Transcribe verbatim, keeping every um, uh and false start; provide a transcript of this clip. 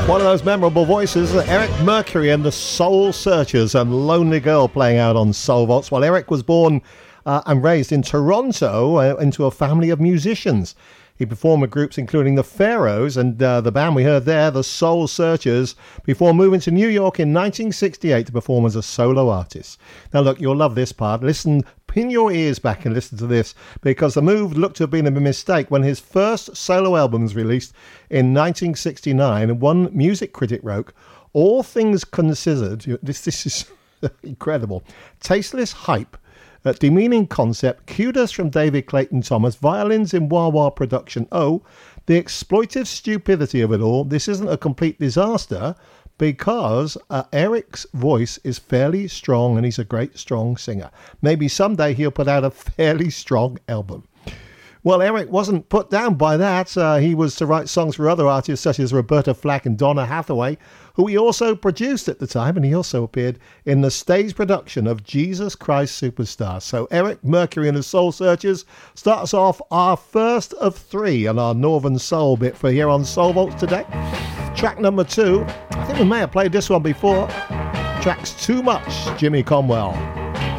One of those memorable voices, Eric Mercury and the Soul Searchers and Lonely Girl playing out on Soul Vaults. Well, Eric was born uh, and raised in Toronto uh, into a family of musicians. He performed with groups including the Pharaohs and uh, the band we heard there, the Soul Searchers, before moving to New York in nineteen sixty-eight to perform as a solo artist. Now look, you'll love this part. Listen, pin your ears back and listen to this, because the move looked to have been a mistake when his first solo album was released in nineteen sixty-nine, and one music critic wrote, "All things considered," this, this is incredible, "tasteless hype, a demeaning concept, kudos from David Clayton Thomas, violins in wah-wah production. Oh, the exploitive stupidity of it all. This isn't a complete disaster because uh, Eric's voice is fairly strong and he's a great, strong singer. Maybe someday he'll put out a fairly strong album." Well, Eric wasn't put down by that. Uh, he was to write songs for other artists such as Roberta Flack and Donna Hathaway, who he also produced at the time, and he also appeared in the stage production of Jesus Christ Superstar. So Eric Mercury and the Soul Searchers starts off our first of three on our Northern Soul bit for here on Soul Vaults today. Track number two, I think we may have played this one before. Track's Too Much, Jimmy Conwell.